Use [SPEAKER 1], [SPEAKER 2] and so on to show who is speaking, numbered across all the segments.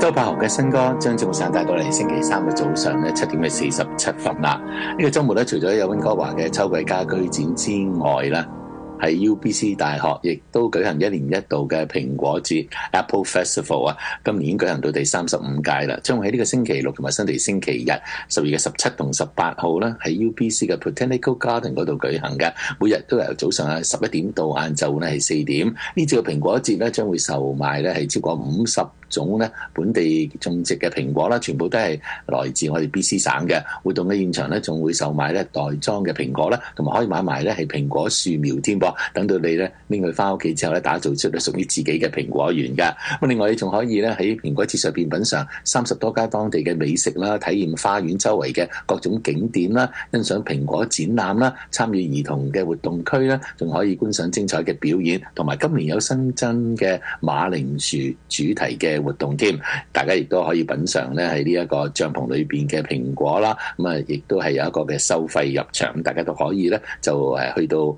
[SPEAKER 1] 周柏豪嘅新歌將節目上帶到嚟星期三嘅早上咧7:47啦。呢個週末咧，除咗有溫哥華嘅秋季家居展之外啦，喺 UBC 大學亦都舉行1年1度嘅蘋果節 Apple Festival 啊，今年已經舉行到第35屆啦，將會喺呢個星期六同埋新地星期日12月17同18號啦，喺 UBC 嘅 Botanical Garden 嗰度舉行嘅，每日都由早上11點到晏晝咧係4點。呢次嘅蘋果節咧將會售賣咧係超過50種咧本地種植嘅蘋果啦，全部都係來自我哋 BC 省嘅。活動嘅現場咧仲會售賣咧袋裝嘅蘋果啦，同埋可以買埋咧係蘋果樹苗添噃。等到你咧拎佢翻屋企之後咧，打造出咧屬於自己嘅蘋果園噶。咁另外你仲可以咧喺蘋果節上邊品嘗30多家當地嘅美食啦，體驗花園周圍嘅各種景點啦，欣賞蘋果展覽啦，參與兒童嘅活動區啦，仲可以觀賞精彩嘅表演，同埋今年有新增嘅馬鈴薯主題嘅活動添。大家亦都可以品嘗咧喺呢一個帳篷裏邊嘅蘋果啦。咁啊，亦都係有一個嘅收費入場，大家都可以咧就去到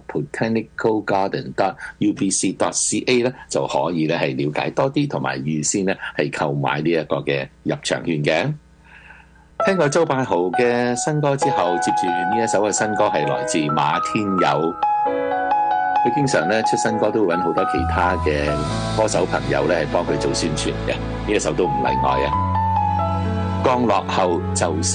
[SPEAKER 1] botanicalgarden.ubc.ca 咧就可以咧係了解多啲，同埋預先咧係購買呢一個嘅入場券嘅。聽過周柏豪嘅新歌之後，接住呢一首嘅新歌係來自馬天佑。佢經常咧出新歌都會揾好多其他嘅歌手朋友咧係幫佢做宣傳嘅，呢一首都唔例外啊。降落後就